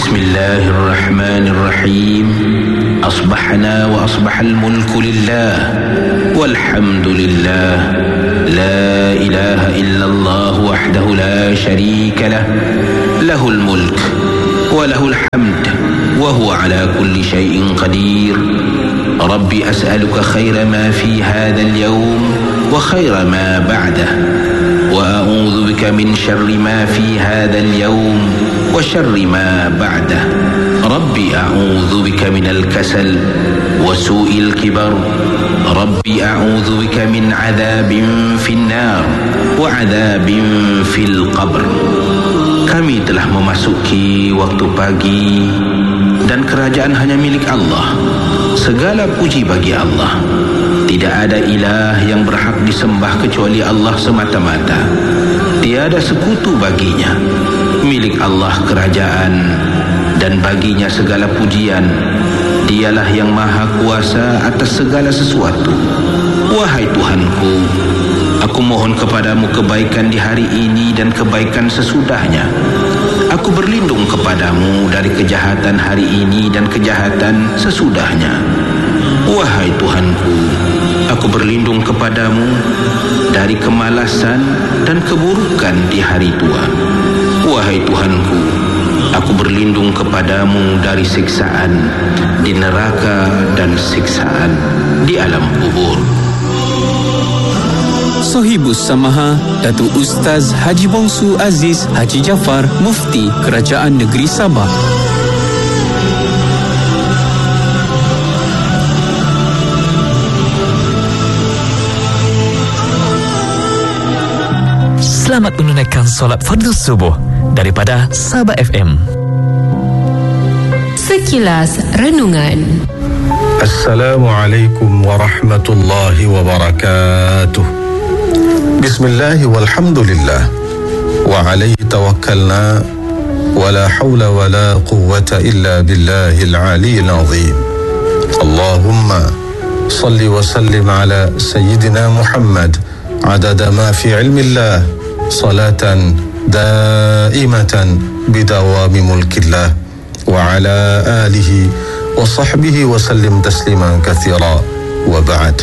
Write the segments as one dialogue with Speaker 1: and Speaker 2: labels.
Speaker 1: بسم الله الرحمن الرحيم أصبحنا وأصبح الملك لله والحمد لله لا إله إلا الله وحده لا شريك له له الملك وله الحمد وهو على كل شيء قدير ربي أسألك خير ما في هذا اليوم وخير ما بعده وأعوذ بك من شر ما في هذا اليوم وشر ما بعده ربي أعوذ بك من الكسل وسوء الكبر ربي أعوذ بك من عذاب في النار وعذاب في القبر. Kami telah memasuki waktu pagi dan kerajaan hanya milik Allah. Segala puji bagi Allah. Tidak ada ilah yang berhak disembah kecuali Allah semata-mata. Tiada sekutu baginya. Milik Allah kerajaan dan baginya segala pujian. Dialah yang maha kuasa atas segala sesuatu. Wahai Tuhanku, aku mohon kepadamu kebaikan di hari ini dan kebaikan sesudahnya. Aku berlindung kepadamu dari kejahatan hari ini dan kejahatan sesudahnya. Wahai Tuhanku, aku berlindung kepadamu dari kemalasan dan keburukan di hari tua. Wahai Tuhanku, aku berlindung kepadamu dari siksaan di neraka dan siksaan di alam kubur.
Speaker 2: Sohibus Samaha Datuk Ustaz Haji Bongsu Aziz Haji Jaafar, Mufti Kerajaan Negeri Sabah.
Speaker 3: Selamat menunaikan solat fardu subuh daripada Sabah FM.
Speaker 4: Sekilas Renungan.
Speaker 5: Assalamualaikum warahmatullahi wabarakatuh. Bismillah walhamdulillah wa alaihi tawakkalna wa la hawla wa la quwwata illa billahil aliyyil azim. Allahumma salli wa sallim ala sayyidina Muhammad adada ma fi ilmillah salatan daimatan bidawami mulkillah wa ala alihi wa sahbihi wa sallim tasliman katsira wa ba'd.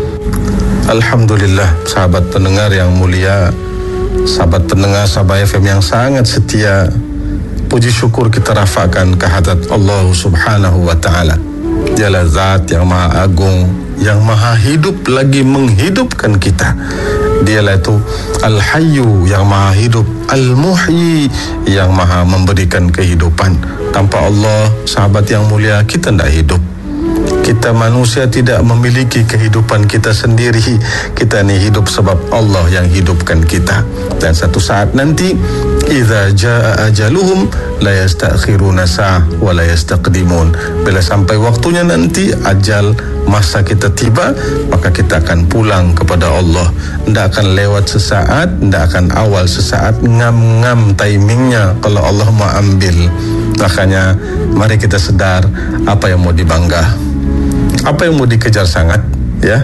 Speaker 5: Alhamdulillah, sahabat pendengar yang mulia, sahabat pendengar Sabah FM yang sangat setia, puji syukur kita rafakkan kehadrat Allah Subhanahu wa taala. Dialah zat yang maha agung, yang maha hidup lagi menghidupkan kita. Dialah itu Al-Hayyu yang maha hidup, Al-Muhyi yang maha memberikan kehidupan. Tanpa Allah, sahabat yang mulia, kita tidak hidup. Kita manusia tidak memiliki kehidupan kita sendiri. Kita ni hidup sebab Allah yang hidupkan kita. Dan satu saat nanti, idza jaa ajaluhum la yastakhiruna sa'ah wa la yastaqdimun. Bila sampai waktunya nanti, ajal masa kita tiba, maka kita akan pulang kepada Allah. Tidak akan lewat sesaat, tidak akan awal sesaat, ngam-ngam timingnya kalau Allah mau ambil. Makanya mari kita sedar apa yang mau dibangga, apa yang mau dikejar sangat, ya.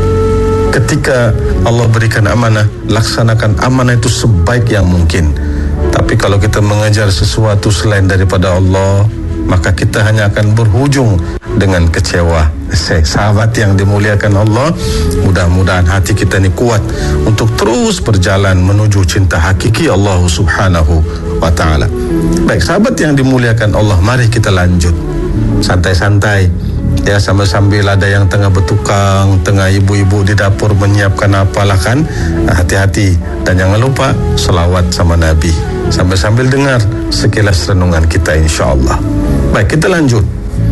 Speaker 5: Ketika Allah berikan amanah, laksanakan amanah itu sebaik yang mungkin. Tapi kalau kita mengejar sesuatu selain daripada Allah, maka kita hanya akan berhujung dengan kecewa. Sahabat yang dimuliakan Allah, mudah-mudahan hati kita ini kuat untuk terus berjalan menuju cinta hakiki Allah Subhanahu wa ta'ala. Baik, sahabat yang dimuliakan Allah, mari kita lanjut santai-santai, ya, sambil ada yang tengah bertukang, tengah ibu-ibu di dapur menyiapkan apalah kan. Hati-hati dan jangan lupa selawat sama Nabi sambil dengar sekilas renungan kita, insya-Allah. Baik, kita lanjut.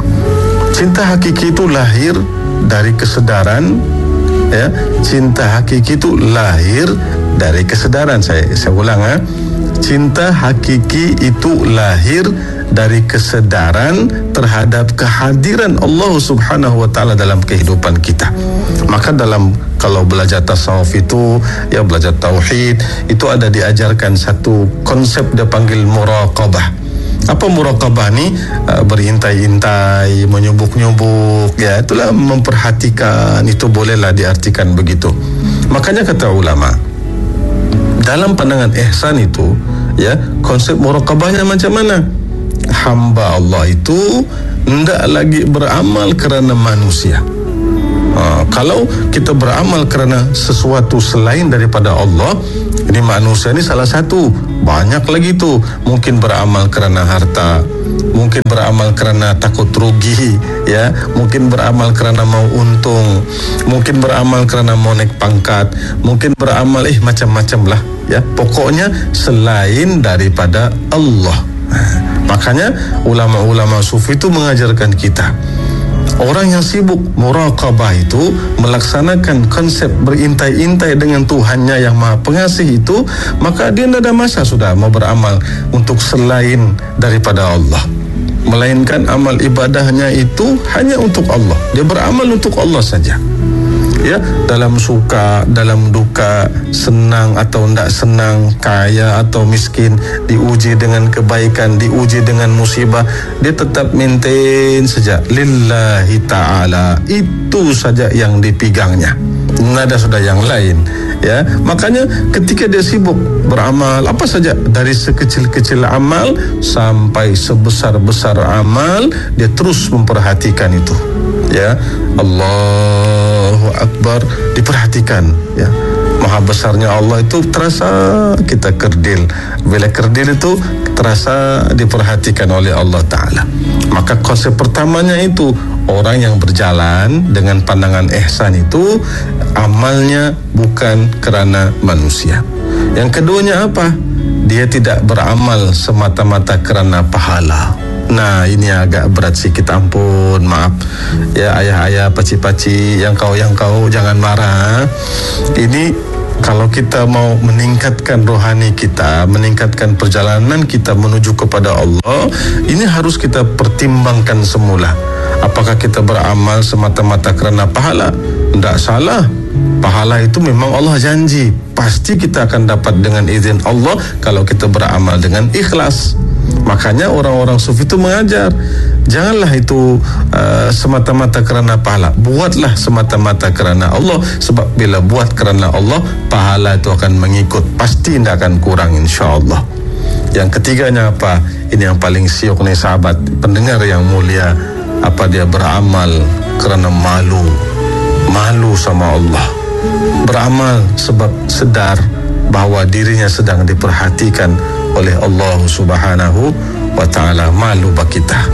Speaker 5: Cinta hakiki itu lahir dari kesedaran, ya. Cinta hakiki itu lahir dari kesedaran. Saya ulang, ya. Cinta hakiki itu lahir dari kesedaran terhadap kehadiran Allah Subhanahu wa taala dalam kehidupan kita. Maka dalam kalau belajar tasawuf itu, ya, belajar tauhid, itu ada diajarkan satu konsep dia panggil muraqabah. Apa muraqabah ni? Berintai-intai, menyubuk-nyubuk, ya, itulah memperhatikan. Itu bolehlah diartikan begitu. Makanya kata ulama, dalam pandangan ihsan itu, ya, konsep muraqabahnya macam mana? hamba Allah itu hendak lagi beramal kerana manusia. Kalau kita beramal kerana sesuatu selain daripada Allah, ini manusia ni salah satu, banyak lagi tu. Mungkin beramal kerana harta, mungkin beramal kerana takut rugi, ya, mungkin beramal kerana mau untung, mungkin beramal kerana mau naik pangkat, mungkin beramal macam-macam lah, ya. Pokoknya selain daripada Allah. Makanya ulama-ulama sufi itu mengajarkan kita, orang yang sibuk muraqabah itu melaksanakan konsep berintai-intai dengan Tuhannya yang Maha Pengasih itu, maka dia tidak ada masa sudah mau beramal untuk selain daripada Allah, melainkan amal ibadahnya itu hanya untuk Allah. Dia beramal untuk Allah saja, ya, dalam suka, dalam duka, senang atau tidak senang, kaya atau miskin, diuji dengan kebaikan, diuji dengan musibah, dia tetap maintain saja lillahi ta'ala. Itu saja yang dipegangnya, tidak ada sudah yang lain, ya. Makanya ketika dia sibuk beramal apa saja, dari sekecil-kecil amal sampai sebesar-besar amal, dia terus memperhatikan itu, ya. Allahu Akbar, diperhatikan, ya. Maha besarnya Allah itu terasa kita kerdil. Bila kerdil itu terasa diperhatikan oleh Allah Ta'ala. Maka konsep pertamanya itu, orang yang berjalan dengan pandangan ihsan itu amalnya bukan kerana manusia. Yang keduanya apa? Dia tidak beramal semata-mata kerana pahala. Nah, ini agak berat sikit, ampun, maaf ya ayah-ayah, paci-paci, yang kau jangan marah. Ini kalau kita mau meningkatkan rohani kita, meningkatkan perjalanan kita menuju kepada Allah, ini harus kita pertimbangkan semula. Apakah kita beramal semata-mata kerana pahala? Tidak salah. Pahala itu memang Allah janji, pasti kita akan dapat dengan izin Allah kalau kita beramal dengan ikhlas. Makanya orang-orang sufi itu mengajar, janganlah itu semata-mata kerana pahala, buatlah semata-mata kerana Allah. Sebab bila buat kerana Allah, pahala itu akan mengikut, pasti tidak akan kurang, insya-Allah. Yang ketiganya apa? Ini yang paling syok nih sahabat pendengar yang mulia. Apa? Dia beramal kerana malu sama Allah. Beramal sebab sedar bahawa dirinya sedang diperhatikan oleh Allah Subhanahu wa Ta'ala. Malu bagi kita,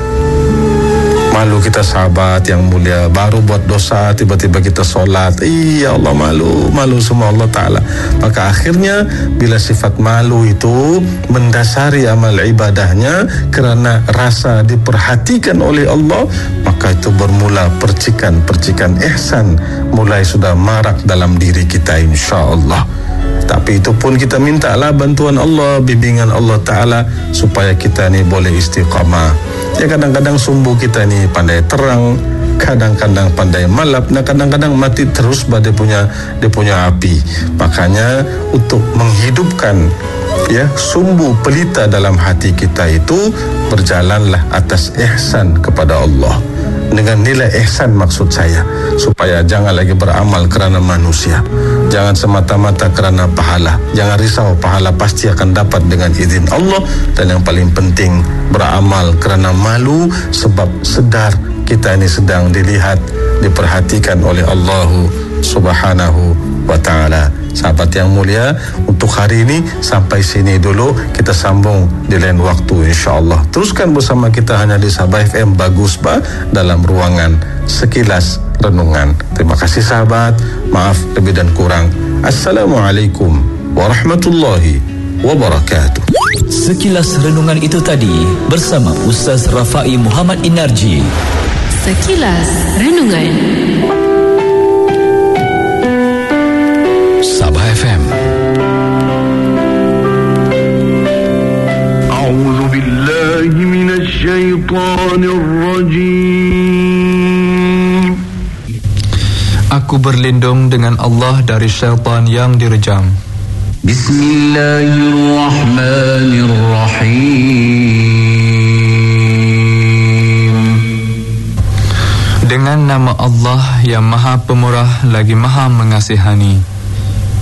Speaker 5: malu kita sahabat yang mulia, baru buat dosa tiba-tiba kita solat, ya Allah, malu sama Allah Ta'ala. Maka akhirnya bila sifat malu itu mendasari amal ibadahnya kerana rasa diperhatikan oleh Allah, maka itu bermula percikan-percikan ihsan mulai sudah marak dalam diri kita, insya-Allah. Tapi itu pun kita mintalah bantuan Allah, bimbingan Allah Ta'ala supaya kita ni boleh istiqamah. Ya, kadang-kadang sumbu kita ni pandai terang, kadang-kadang pandai malap, dan kadang-kadang mati terus dia punya api. Makanya untuk menghidupkan, ya, sumbu pelita dalam hati kita itu, berjalanlah atas ihsan kepada Allah. Dengan nilai ihsan maksud saya, supaya jangan lagi beramal kerana manusia, jangan semata-mata kerana pahala. Jangan risau, pahala pasti akan dapat dengan izin Allah. Dan yang paling penting, beramal kerana malu sebab sedar kita ini sedang dilihat, diperhatikan oleh Allah Subhanahu wa Ta'ala. Sahabat yang mulia, untuk hari ini sampai sini dulu, kita sambung di lain waktu, insya-Allah. Teruskan bersama kita hanya di Sabah FM Bagus Ba dalam ruangan Sekilas Renungan. Terima kasih sahabat, maaf lebih dan kurang. Assalamualaikum warahmatullahi wabarakatuh.
Speaker 3: Sekilas Renungan itu tadi bersama Ustaz Rafai Muhammad Inarji.
Speaker 4: Sekilas Renungan
Speaker 2: Sabah FM.
Speaker 6: A'udzu billahi minasy syaithanir rajim.
Speaker 7: Aku berlindung dengan Allah dari syaitan yang direjam.
Speaker 6: Bismillahirrahmanirrahim.
Speaker 7: Dengan nama Allah yang Maha Pemurah lagi Maha Mengasihani.